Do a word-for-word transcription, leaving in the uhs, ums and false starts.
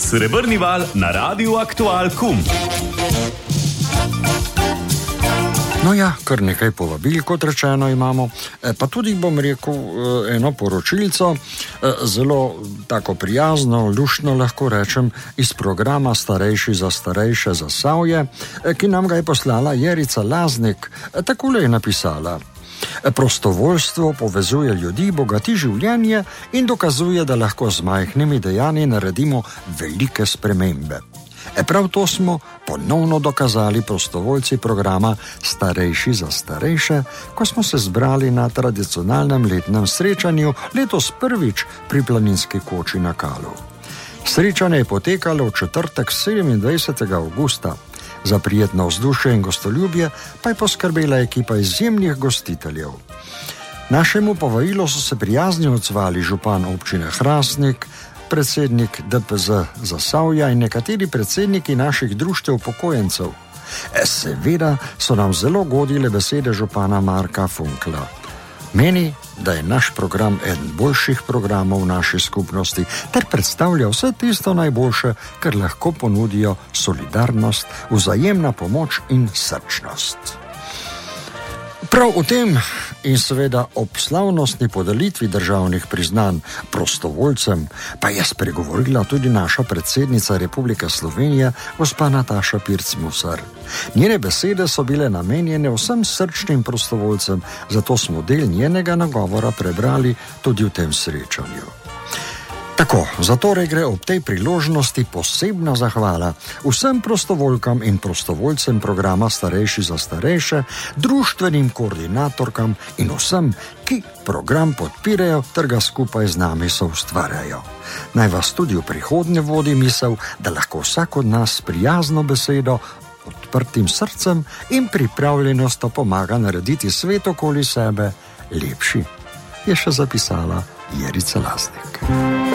Srebrni val na Radiu Aktual Kum. No ja, kar nekaj povabil, kot rečeno imamo, e, pa tudi bom rekel eno poročilco, e, zelo tako prijazno, luštno lahko rečem, iz programa Starejši za starejše Zasavje, e, ki nam ga je poslala Jerica Laznik. E, takole je napisala: prostovoljstvo povezuje ljudi, bogati življenje in dokazuje, da lahko z majhnimi dejanji naredimo velike spremembe. E prav to smo ponovno dokazali prostovoljci programa Starejši za starejše, ko smo se zbrali na tradicionalnem letnem srečanju, letos prvič pri Planinski koči na Kalu. Srečanje je potekalo v četrtek sedemindvajsetega avgusta. Za prijetno vzdušje in gostoljubje pa je poskrbela ekipa izjemnih gostiteljev. Našemu povajilu so se prijazno odzvali župan občine Hrastnik, predsednik D P Z Zasavja in nekateri predsedniki naših društev upokojencev. E, seveda so nam zelo godile besede župana Marka Funkla. Meni, da je naš program eden boljših programov v naši skupnosti ter predstavlja vse tisto najboljše, kar lahko ponudijo solidarnost, vzajemna pomoč in srčnost. Prav o tem in seveda ob slavnostni podelitvi državnih priznanj prostovoljcem pa je spregovorila tudi naša predsednica Republike Slovenije, gospa Nataša Pirc Musar. Njene besede so bile namenjene vsem srčnim prostovoljcem, zato smo del njenega nagovora prebrali tudi v tem srečanju. Tako, zatorej gre ob tej priložnosti posebna zahvala vsem prostovoljkam in prostovoljcem programa Starejši za starejše, društvenim koordinatorkam in vsem, ki program podpirajo ter ga skupaj z nami soustvarjajo. Naj vas tudi v prihodnje vodi misel, da lahko vsak od nas prijazno besedo, odprtim srcem in pripravljenostjo pomaga narediti svet okoli sebe lepši, je še zapisala Jerica Laznik.